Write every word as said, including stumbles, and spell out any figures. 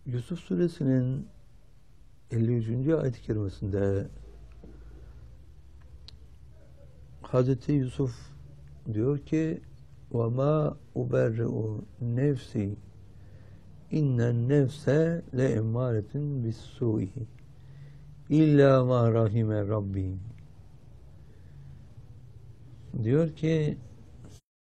Yusuf Suresinin elli üçüncü ayet-i kerimesinde Hazreti Yusuf diyor ki وَمَا اُبَرِّئُ nefsi innen nefse le emmâretin bis-sû'i illa ma rahime Rabbi. Diyor ki